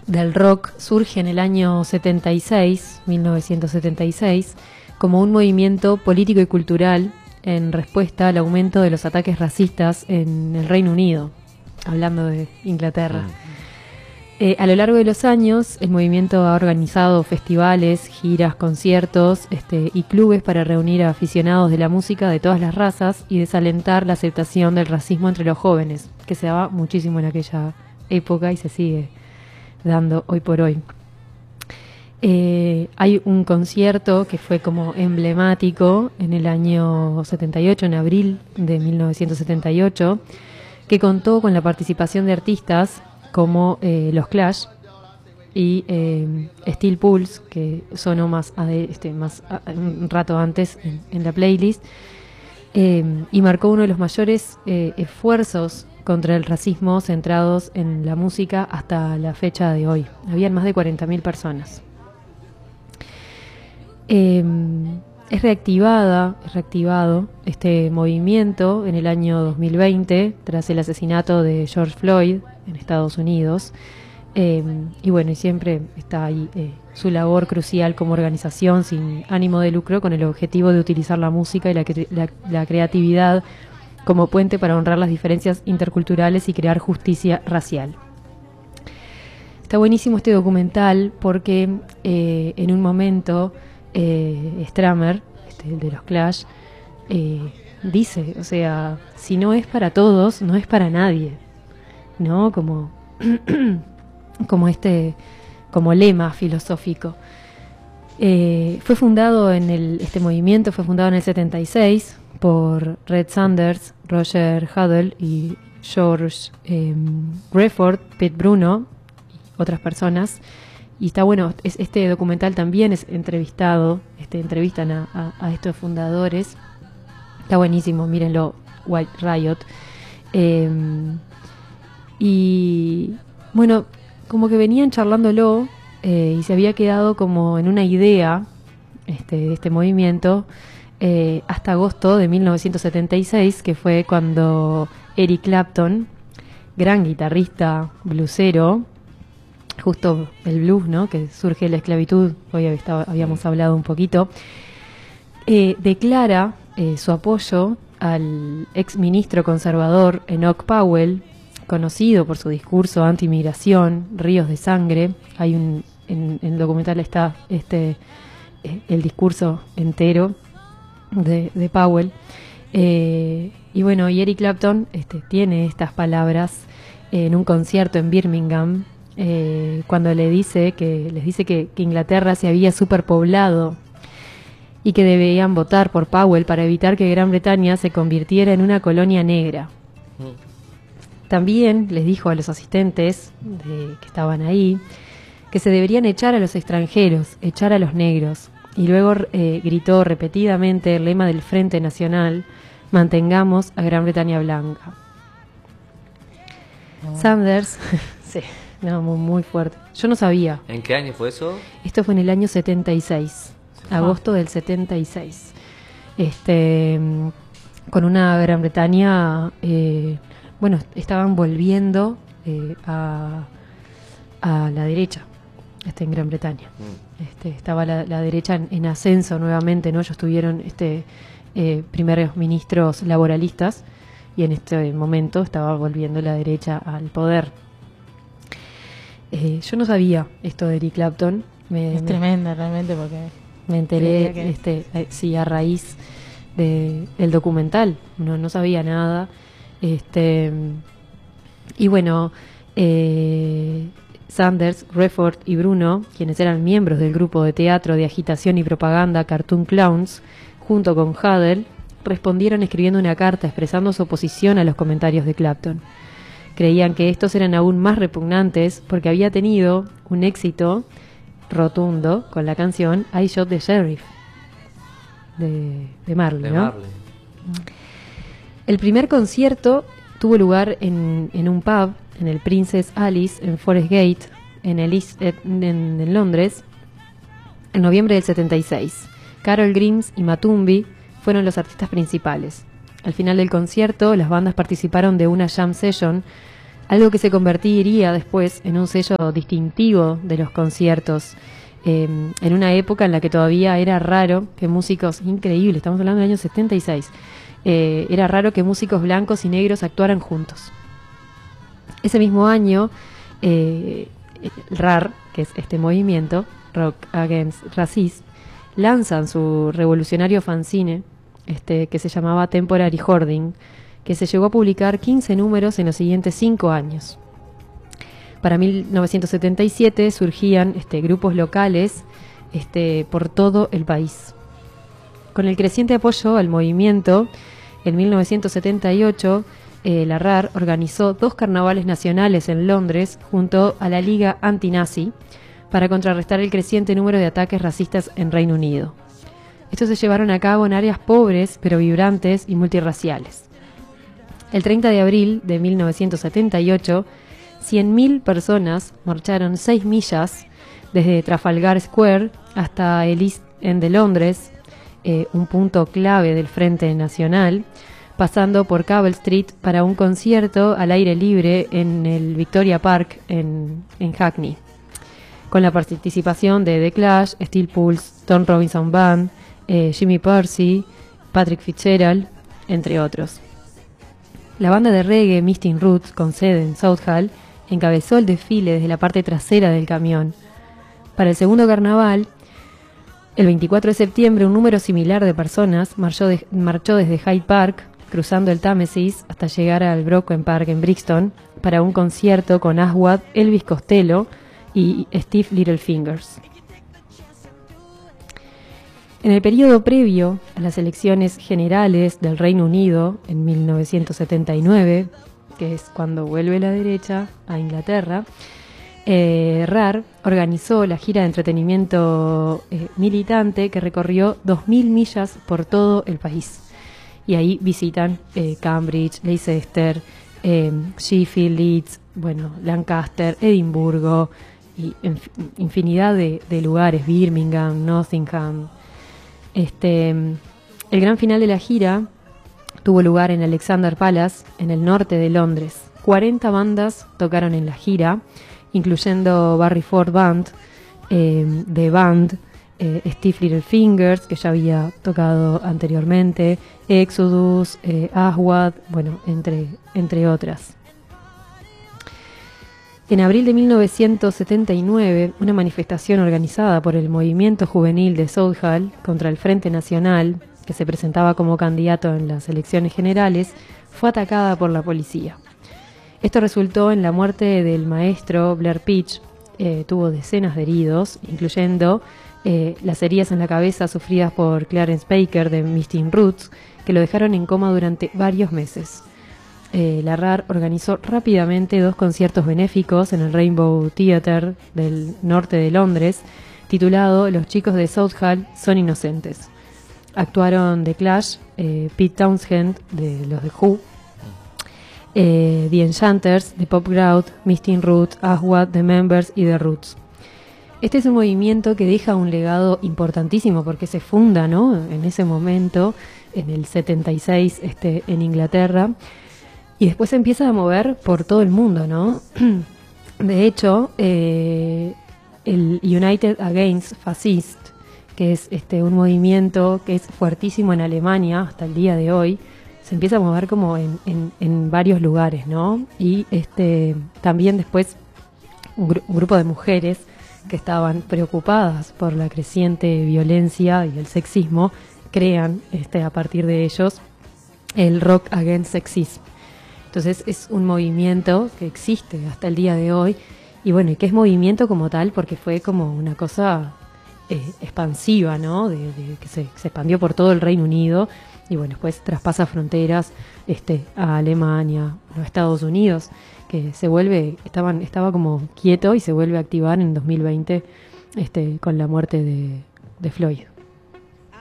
del rock surge en el año 1976, como un movimiento político y cultural en respuesta al aumento de los ataques racistas en el Reino Unido, hablando de Inglaterra. A lo largo de los años, el movimiento ha organizado festivales, giras, conciertos y clubes para reunir a aficionados de la música de todas las razas y desalentar la aceptación del racismo entre los jóvenes, que se daba muchísimo en aquella época y se sigue dando hoy por hoy. Hay un concierto que fue como emblemático en el año 78, en abril de 1978, que contó con la participación de artistas como los Clash y Steel Pulse, que sonó más un rato antes en la playlist, y marcó uno de los mayores esfuerzos contra el racismo centrados en la música hasta la fecha de hoy. Habían más de 40.000 personas. Es reactivado este movimiento en el año 2020 tras el asesinato de George Floyd en Estados Unidos, y bueno, y siempre está ahí su labor crucial como organización sin ánimo de lucro, con el objetivo de utilizar la música y la creatividad como puente para honrar las diferencias interculturales y crear justicia racial. Está buenísimo este documental porque en un momento Stramer, el de los Clash, dice, o sea, si no es para todos, no es para nadie, ¿no? Como como lema filosófico. Fue fundado este movimiento fue fundado en el 76 por Red Sanders, Roger Huddle y George Grefford, Pete Bruno y otras personas. Y está bueno, este documental también es entrevistan a estos fundadores. Está buenísimo, mírenlo, White Riot. Y bueno, como que venían charlándolo y se había quedado como en una idea de este movimiento hasta agosto de 1976, que fue cuando Eric Clapton, gran guitarrista bluesero, justo el blues, ¿no?, que surge de la esclavitud, hoy habíamos hablado un poquito, declara su apoyo al ex ministro conservador Enoch Powell, conocido por su discurso anti-inmigración, Ríos de Sangre. En el documental está el discurso entero de Powell. Y bueno, y Eric Clapton tiene estas palabras en un concierto en Birmingham, cuando les dice que Inglaterra se había superpoblado y que debían votar por Powell para evitar que Gran Bretaña se convirtiera en una colonia negra. También les dijo a los asistentes que estaban ahí que se deberían echar a los extranjeros, echar a los negros. Y luego gritó repetidamente el lema del Frente Nacional: mantengamos a Gran Bretaña blanca. Sanders, sí, no, muy fuerte. Yo no sabía. ¿En qué año fue eso? Esto fue en el año 76, agosto del 76. Con una Gran Bretaña, bueno, estaban volviendo a la derecha, en Gran Bretaña. Estaba la derecha en ascenso nuevamente, ¿no? Ellos tuvieron primeros ministros laboralistas y en este momento estaba volviendo la derecha al poder. Yo no sabía esto de Eric Clapton. Es tremenda realmente, porque me enteré sí, a raíz del documental. No sabía nada. Y bueno, Sanders, Grefford y Bruno, quienes eran miembros del grupo de teatro de agitación y propaganda Cartoon Clowns, junto con Huddle, respondieron escribiendo una carta expresando su oposición a los comentarios de Clapton. Creían que estos eran aún más repugnantes porque había tenido un éxito rotundo con la canción I Shot the Sheriff de Marley, ¿no? El primer concierto tuvo lugar en un pub, en el Princess Alice, en Forest Gate, en Londres, en noviembre del 76. Carol Grimes y Matumbi fueron los artistas principales. Al final del concierto, las bandas participaron de una jam session algo que se convertiría después en un sello distintivo de los conciertos, en una época en la que todavía era raro que músicos, increíble, estamos hablando del año 76, era raro que músicos blancos y negros actuaran juntos. Ese mismo año, RAR, que es este movimiento, Rock Against Racism, lanzan su revolucionario fanzine, que se llamaba Temporary Hoarding, que se llegó a publicar 15 números en los siguientes 5 años. Para 1977 surgían grupos locales por todo el país. Con el creciente apoyo al movimiento, en 1978 la RAR organizó 2 carnavales nacionales en Londres junto a la Liga Antinazi para contrarrestar el creciente número de ataques racistas en Reino Unido. Estos se llevaron a cabo en áreas pobres pero vibrantes y multirraciales. El 30 de abril de 1978, 100.000 personas marcharon 6 millas desde Trafalgar Square hasta el East End de Londres, un punto clave del Frente Nacional, pasando por Cable Street para un concierto al aire libre en el Victoria Park en Hackney, con la participación de The Clash, Steel Pulse, Tom Robinson Band, Jimmy Percy, Patrick Fitzgerald, entre otros. La banda de reggae Misting Roots, con sede en Southall, encabezó el desfile desde la parte trasera del camión. Para el segundo carnaval, el 24 de septiembre, un número similar de personas marchó desde Hyde Park, cruzando el Támesis hasta llegar al Brocken Park en Brixton, para un concierto con Aswad, Elvis Costello y Steve Littlefingers. En el periodo previo a las elecciones generales del Reino Unido en 1979, que es cuando vuelve la derecha a Inglaterra, RAR organizó la gira de entretenimiento militante que recorrió 2.000 millas por todo el país. Y ahí visitan Cambridge, Leicester, Sheffield, Leeds, Lancaster, Edimburgo y infinidad de lugares, Birmingham, Nottingham. El gran final de la gira tuvo lugar en Alexander Palace, en el norte de Londres. 40 bandas tocaron en la gira, incluyendo Barry Ford Band, The Band, Steve Littlefingers, que ya había tocado anteriormente, Exodus, Aswad, entre otras. En abril de 1979, una manifestación organizada por el movimiento juvenil de Southall contra el Frente Nacional, que se presentaba como candidato en las elecciones generales, fue atacada por la policía. Esto resultó en la muerte del maestro Blair Pitch. Tuvo decenas de heridos, incluyendo las heridas en la cabeza sufridas por Clarence Baker de Misting Roots, que lo dejaron en coma durante varios meses. La RAR organizó rápidamente 2 conciertos benéficos en el Rainbow Theatre del norte de Londres, titulado Los chicos de Southall son inocentes. Actuaron The Clash, Pete Townshend de los The Who, The Enchanters, The Pop Grout, Misting Roots, Aswad, The Members y The Roots. Este es un movimiento que deja un legado importantísimo porque se funda, ¿no?, en ese momento, en el 76, en Inglaterra, y después se empieza a mover por todo el mundo, ¿no? De hecho, el United Against Fascist, que es un movimiento que es fuertísimo en Alemania hasta el día de hoy, se empieza a mover como en varios lugares, ¿no? Y también después un grupo de mujeres que estaban preocupadas por la creciente violencia y el sexismo, crean a partir de ellos el Rock Against Sexism. Entonces es un movimiento que existe hasta el día de hoy y que es movimiento como tal porque fue como una cosa expansiva, ¿no? Que se expandió por todo el Reino Unido y después traspasa fronteras a Alemania, a Estados Unidos, que estaba como quieto y se vuelve a activar en 2020 con la muerte de Floyd.